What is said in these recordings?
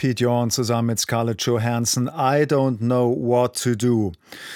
Pete Yorn zusammen mit Scarlett Johansson. I don't know what to do.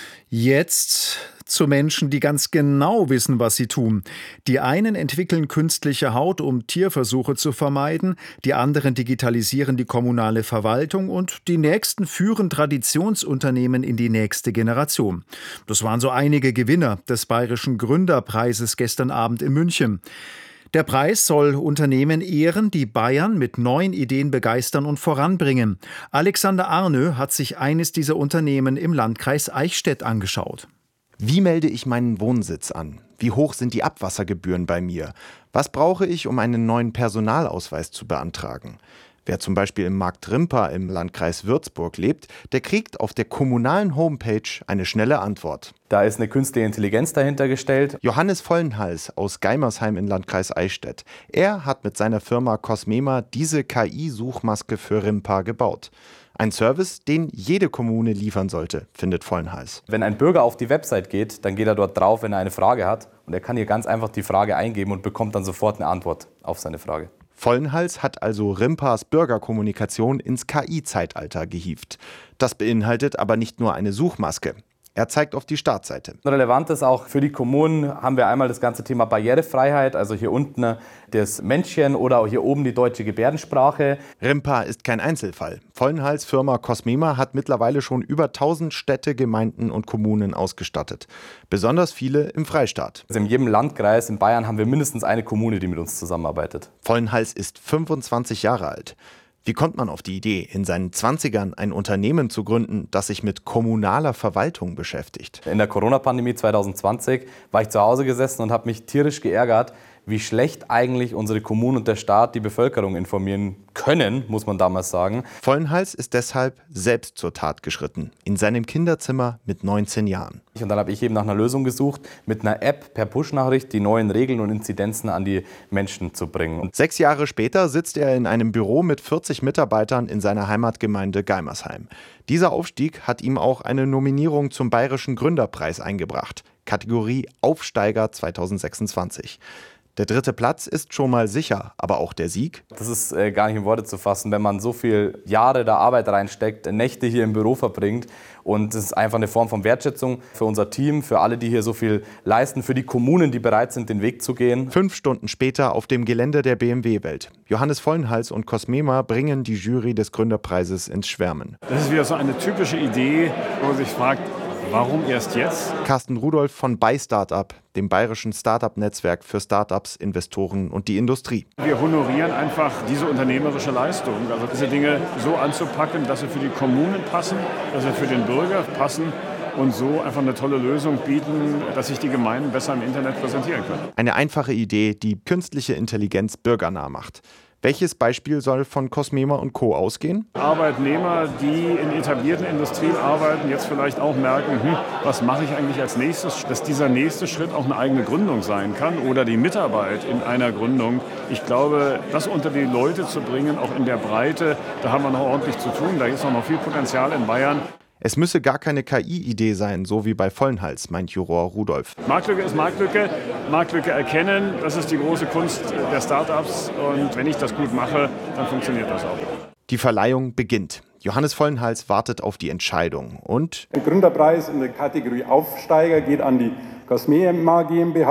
Jetzt zu Menschen, die ganz genau wissen, was sie tun. Die einen entwickeln künstliche Haut, um Tierversuche zu vermeiden. Die anderen digitalisieren die kommunale Verwaltung. Und die nächsten führen Traditionsunternehmen in die nächste Generation. Das waren so einige Gewinner des Bayerischen Gründerpreises gestern Abend in München. Der Preis soll Unternehmen ehren, die Bayern mit neuen Ideen begeistern und voranbringen. Alexander Arnö hat sich eines dieser Unternehmen im Landkreis Eichstätt angeschaut. Wie melde ich meinen Wohnsitz an? Wie hoch sind die Abwassergebühren bei mir? Was brauche ich, um einen neuen Personalausweis zu beantragen? Wer zum Beispiel im Markt Rimpa im Landkreis Würzburg lebt, der kriegt auf der kommunalen Homepage eine schnelle Antwort. Da ist eine künstliche Intelligenz dahinter gestellt. Johannes Vollenhals aus Geimersheim im Landkreis Eichstätt. Er hat mit seiner Firma Cosmema diese KI-Suchmaske für Rimpa gebaut. Ein Service, den jede Kommune liefern sollte, findet Vollenhals. Wenn ein Bürger auf die Website geht, dann geht er dort drauf, wenn er eine Frage hat. Und er kann hier ganz einfach die Frage eingeben und bekommt dann sofort eine Antwort auf seine Frage. Vollenhals hat also Rimpas Bürgerkommunikation ins KI-Zeitalter gehievt. Das beinhaltet aber nicht nur eine Suchmaske. Er zeigt auf die Startseite. Relevant ist auch für die Kommunen, haben wir einmal das ganze Thema Barrierefreiheit, also hier unten das Männchen oder auch hier oben die deutsche Gebärdensprache. Rimpa ist kein Einzelfall. Vollenhals Firma Cosmema hat mittlerweile schon über 1000 Städte, Gemeinden und Kommunen ausgestattet. Besonders viele im Freistaat. Also in jedem Landkreis in Bayern haben wir mindestens eine Kommune, die mit uns zusammenarbeitet. Vollenhals ist 25 Jahre alt. Wie kommt man auf die Idee, in seinen 20ern ein Unternehmen zu gründen, das sich mit kommunaler Verwaltung beschäftigt? In der Corona-Pandemie 2020 war ich zu Hause gesessen und habe mich tierisch geärgert, wie schlecht eigentlich unsere Kommunen und der Staat die Bevölkerung informieren können, muss man damals sagen. Vollenhals ist deshalb selbst zur Tat geschritten, in seinem Kinderzimmer mit 19 Jahren. Und dann habe ich eben nach einer Lösung gesucht, mit einer App per Push-Nachricht die neuen Regeln und Inzidenzen an die Menschen zu bringen. Und 6 Jahre später sitzt er in einem Büro mit 40 Mitarbeitern in seiner Heimatgemeinde Geimersheim. Dieser Aufstieg hat ihm auch eine Nominierung zum Bayerischen Gründerpreis eingebracht, Kategorie Aufsteiger 2026. Der 3. Platz ist schon mal sicher, aber auch der Sieg? Das ist gar nicht in Worte zu fassen, wenn man so viele Jahre der Arbeit reinsteckt, Nächte hier im Büro verbringt. Und es ist einfach eine Form von Wertschätzung für unser Team, für alle, die hier so viel leisten, für die Kommunen, die bereit sind, den Weg zu gehen. 5 Stunden später auf dem Gelände der BMW-Welt. Johannes Vollenhals und Cosmema bringen die Jury des Gründerpreises ins Schwärmen. Das ist wieder so eine typische Idee, wo man sich fragt, warum erst jetzt? Carsten Rudolph von ByStartup, dem bayerischen Startup-Netzwerk für Startups, Investoren und die Industrie. Wir honorieren einfach diese unternehmerische Leistung, also diese Dinge so anzupacken, dass sie für die Kommunen passen, dass sie für den Bürger passen und so einfach eine tolle Lösung bieten, dass sich die Gemeinden besser im Internet präsentieren können. Eine einfache Idee, die künstliche Intelligenz bürgernah macht. Welches Beispiel soll von Cosmema und Co. ausgehen? Arbeitnehmer, die in etablierten Industrien arbeiten, jetzt vielleicht auch merken, was mache ich eigentlich als nächstes? Dass dieser nächste Schritt auch eine eigene Gründung sein kann oder die Mitarbeit in einer Gründung. Ich glaube, das unter die Leute zu bringen, auch in der Breite, da haben wir noch ordentlich zu tun. Da ist noch viel Potenzial in Bayern. Es müsse gar keine KI-Idee sein, so wie bei Vollenhals, meint Juror Rudolph. Marktlücke ist Marktlücke. Marktlücke erkennen, das ist die große Kunst der Startups. Und wenn ich das gut mache, dann funktioniert das auch. Die Verleihung beginnt. Johannes Vollenhals wartet auf die Entscheidung. Und der Gründerpreis in der Kategorie Aufsteiger geht an die Cosmema GmbH.